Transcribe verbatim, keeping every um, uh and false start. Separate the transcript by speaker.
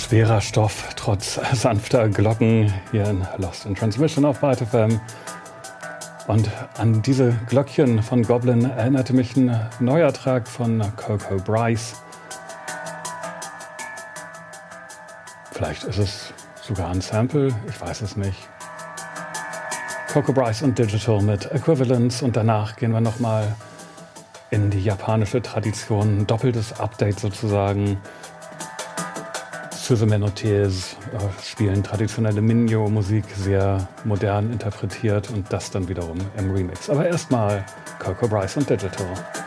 Speaker 1: schwerer Stoff, trotz sanfter Glocken hier in Lost in Transmission auf Byte F M. Und an diese Glöckchen von Goblin erinnerte mich ein neuer Track von Coco Bryce. Vielleicht ist es sogar ein Sample, ich weiß es nicht. Coco Bryce und Digital mit Equivalence, und danach gehen wir nochmal in die japanische Tradition, ein doppeltes Update sozusagen. Suzume no Tears äh, spielen traditionelle Minyo-Musik, sehr modern interpretiert, und das dann wiederum im Remix. Aber erstmal Coco Bryce und Digital.